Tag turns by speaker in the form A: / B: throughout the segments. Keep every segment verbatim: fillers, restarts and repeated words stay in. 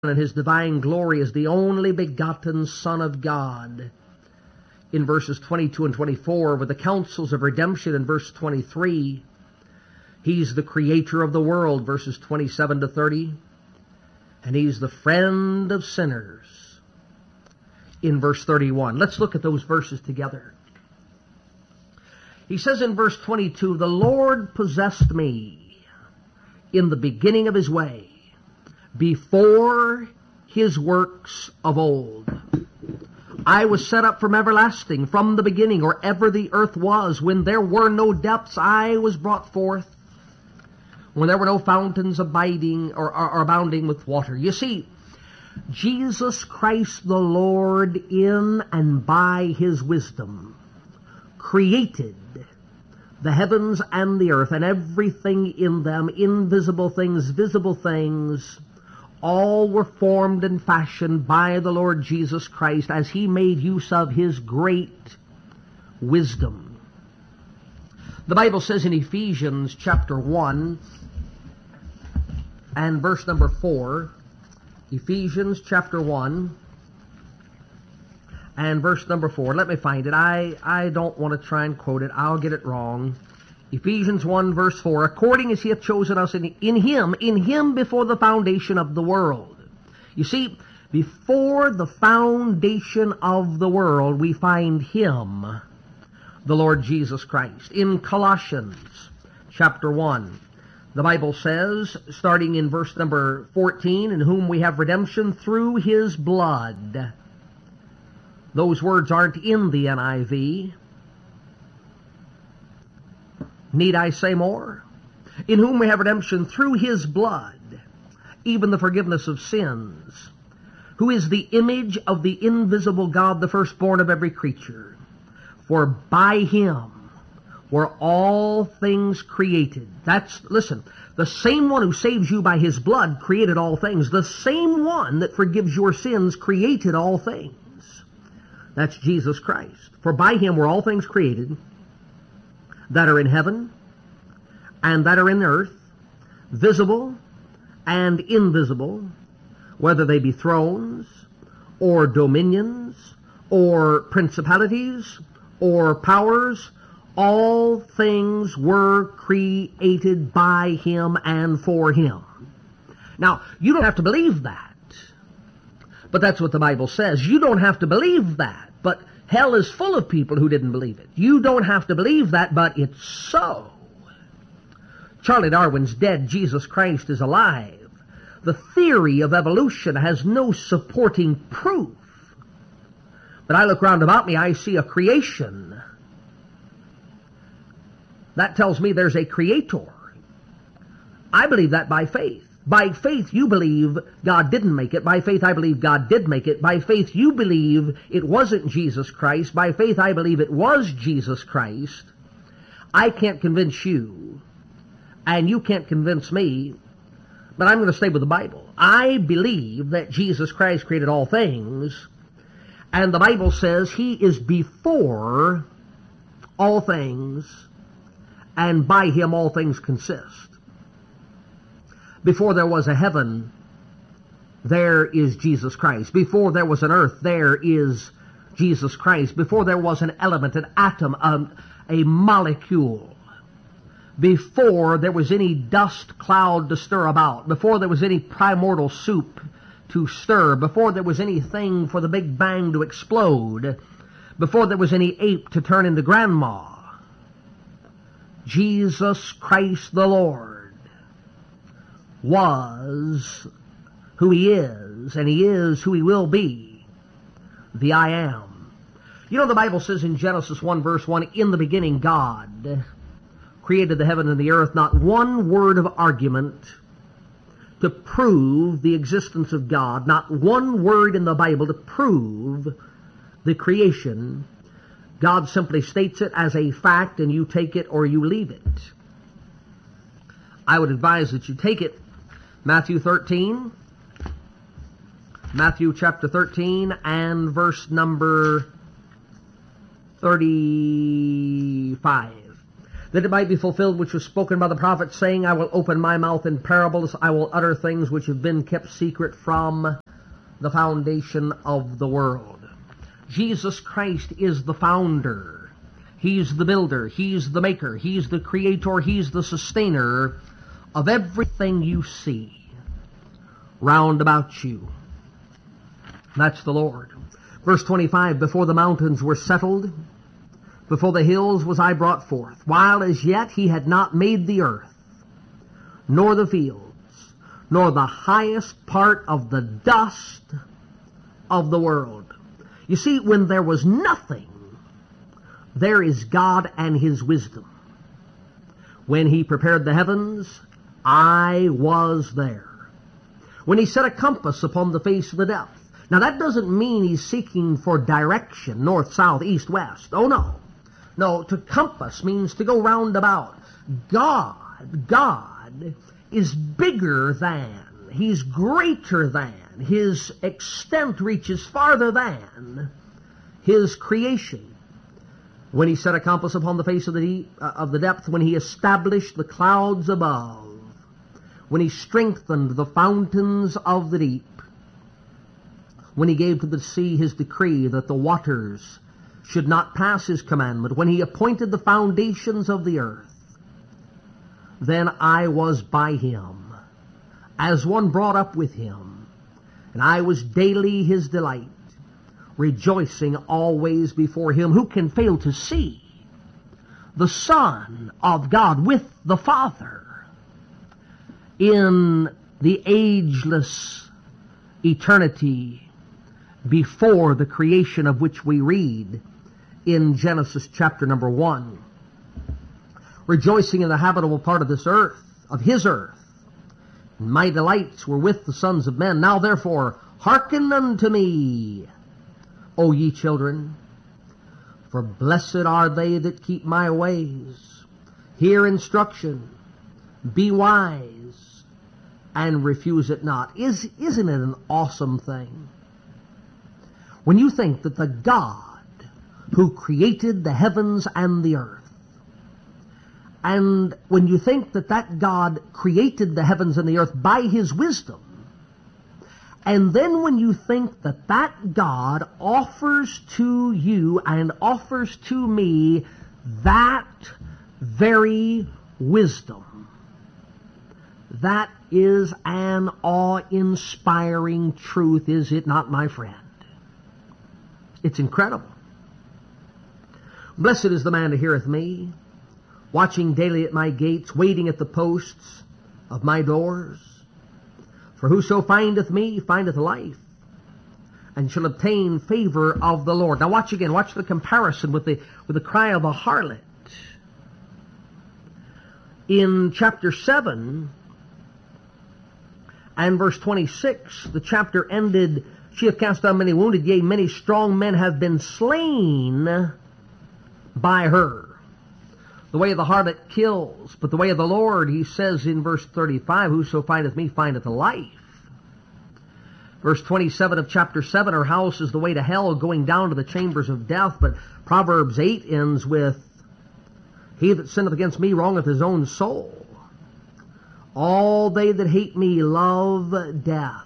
A: and His divine glory as the only begotten Son of God in verses twenty-two and twenty-four, with the counsels of redemption in verse twenty-three. He's the creator of the world, verses twenty-seven to thirty. And He's the friend of sinners in verse thirty-one. Let's look at those verses together. He says in verse twenty-two, "The Lord possessed me in the beginning of His way, before His works of old. I was set up from everlasting, from the beginning, or ever the earth was. When there were no depths, I was brought forth. When there were no fountains abiding or, or, or abounding with water." You see, Jesus Christ the Lord, in and by His wisdom, created the heavens and the earth and everything in them, invisible things, visible things. All were formed and fashioned by the Lord Jesus Christ as He made use of His great wisdom. The Bible says in Ephesians chapter one and verse number four, Ephesians chapter one and verse number four. Let me find it. I, I don't want to try and quote it. I'll get it wrong. Ephesians one verse four, "According as He hath chosen us in, in Him, in Him before the foundation of the world." You see, before the foundation of the world, we find Him, the Lord Jesus Christ. In Colossians chapter one, the Bible says, starting in verse number fourteen, "In whom we have redemption through His blood." Those words aren't in the N I V. Need I say more? "In whom we have redemption through His blood, even the forgiveness of sins, who is the image of the invisible God, the firstborn of every creature. For by Him were all things created." That's, listen, the same one who saves you by His blood created all things. The same one that forgives your sins created all things. That's Jesus Christ. "For by Him were all things created, that are in heaven and that are in earth, visible and invisible, whether they be thrones or dominions or principalities or powers. All things were created by Him and for Him." Now, you don't have to believe that, but that's what the Bible says. You don't have to believe that, but hell is full of people who didn't believe it. You don't have to believe that, but it's so. Charlie Darwin's dead. Jesus Christ is alive. The theory of evolution has no supporting proof. But I look round about me, I see a creation. That tells me there's a creator. I believe that by faith. By faith, you believe God didn't make it. By faith, I believe God did make it. By faith, you believe it wasn't Jesus Christ. By faith, I believe it was Jesus Christ. I can't convince you, and you can't convince me, but I'm going to stay with the Bible. I believe that Jesus Christ created all things, and the Bible says He is before all things, and by Him all things consist. Before there was a heaven, there is Jesus Christ. Before there was an earth, there is Jesus Christ. Before there was an element, an atom, a, a molecule. Before there was any dust cloud to stir about. Before there was any primordial soup to stir. Before there was anything for the Big Bang to explode. Before there was any ape to turn into grandma. Jesus Christ the Lord was who He is, and He is who He will be, the I Am. You know, the Bible says in Genesis one verse one, "In the beginning God created the heaven and the earth." Not one word of argument to prove the existence of God. Not one word in the Bible to prove the creation. God simply states it as a fact, and you take it or you leave it. I would advise that you take it. Matthew thirteen, Matthew chapter thirteen and verse number thirty-five. that it might be fulfilled which was spoken by the prophet, saying, I will open my mouth in parables, I will utter things which have been kept secret from the foundation of the world. Jesus Christ is the founder. He's the builder. He's the maker. He's the creator. He's the sustainer of everything you see round about you. That's the Lord. Verse twenty-five, before the mountains were settled, before the hills was I brought forth, while as yet he had not made the earth, nor the fields, nor the highest part of the dust of the world. You see, when there was nothing, there is God and His wisdom. When He prepared the heavens, I was there. When He set a compass upon the face of the depth. Now that doesn't mean He's seeking for direction, north, south, east, west. Oh no. No, to compass means to go round about. God, God is bigger than, He's greater than, His extent reaches farther than His creation. When He set a compass upon the face of the deep, uh, of the depth, when He established the clouds above, when He strengthened the fountains of the deep, when He gave to the sea His decree that the waters should not pass His commandment, when He appointed the foundations of the earth, then I was by Him, as one brought up with Him, and I was daily His delight, rejoicing always before Him. Who can fail to see the Son of God with the Father in the ageless eternity before the creation of which we read in Genesis chapter number one? Rejoicing in the habitable part of this earth, of His earth. And my delights were with the sons of men. Now therefore, hearken unto me, O ye children, for blessed are they that keep my ways. Hear instruction, be wise, and refuse it not. Is, isn't it an awesome thing? When you think that the God who created the heavens and the earth, and when you think that that God created the heavens and the earth by His wisdom, and then when you think that that God offers to you and offers to me that very wisdom, that is an awe-inspiring truth, is it not, my friend? It's incredible. Blessed is the man that heareth me, watching daily at my gates, waiting at the posts of my doors. For whoso findeth me findeth life, and shall obtain favor of the Lord. Now watch again. Watch the comparison with the, with the cry of a harlot. In chapter seven and verse twenty-six, the chapter ended, she hath cast down many wounded, yea, many strong men have been slain by her. The way of the harlot kills, but the way of the Lord, He says in verse thirty-five, whoso findeth me findeth life. Verse twenty-seven of chapter seven, her house is the way to hell, going down to the chambers of death. But Proverbs eight ends with, he that sinneth against me wrongeth his own soul. All they that hate me love death.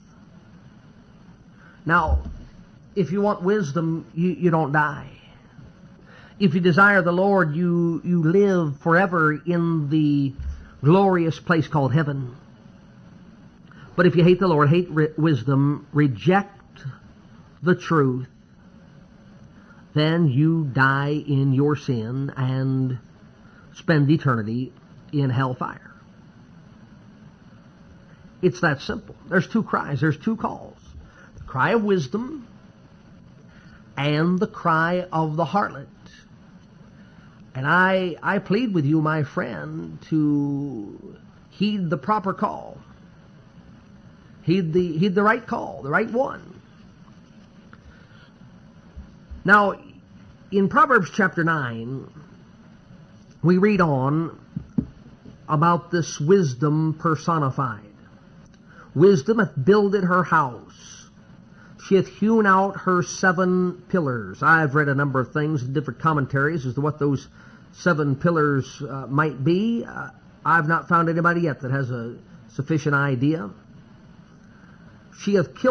A: Now, if you want wisdom, you, you don't die. If you desire the Lord, you, you live forever in the glorious place called heaven. But if you hate the Lord, hate ri- wisdom, reject the truth, then you die in your sin and spend eternity in hellfire. It's that simple. There's two cries. There's two calls. The cry of wisdom and the cry of the harlot. And I, I plead with you, my friend, to heed the proper call. Heed the, heed the right call, the right one. Now, in Proverbs chapter nine, we read on about this wisdom personified. Wisdom hath builded her house. She hath hewn out her seven pillars. I've read a number of things in different commentaries as to what those seven pillars uh, might be. Uh, I've not found anybody yet that has a sufficient idea. She hath killed